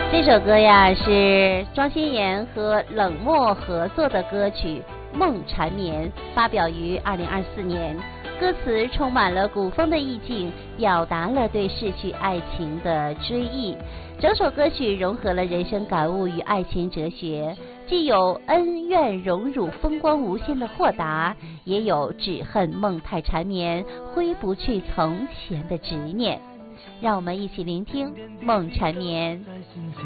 这首歌呀是庄心妍和冷漠合作的歌曲《梦缠绵》，发表于2024年。歌词充满了古风的意境，表达了对逝去爱情的追忆。整首歌曲融合了人生感悟与爱情哲学，既有恩怨荣辱风光无限的豁达，也有只恨梦太缠绵挥不去从前的执念。让我们一起聆听《梦缠绵》。